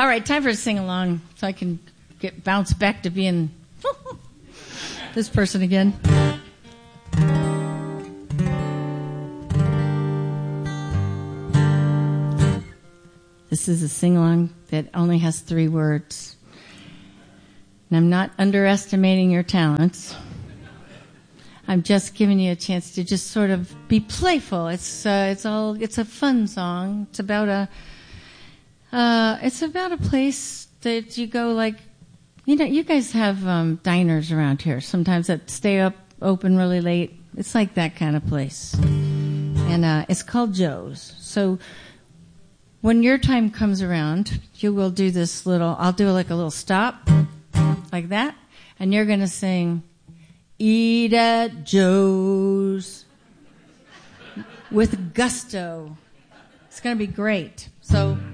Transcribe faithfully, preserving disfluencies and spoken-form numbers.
All right, time for a sing-along so I can get bounce back to being this person again. This is a sing-along that only has three words. And I'm not underestimating your talents. I'm just giving you a chance to just sort of be playful. It's uh, it's all it's a fun song. It's about a uh, it's about a place that you go, like, you know, you guys have um, diners around here sometimes that stay up open really late. It's like that kind of place, and uh, it's called Joe's. So when your time comes around, you will do this little. I'll do like a little stop, like that, and you're going to sing "Eat at Joe's" with gusto. It's going to be great. So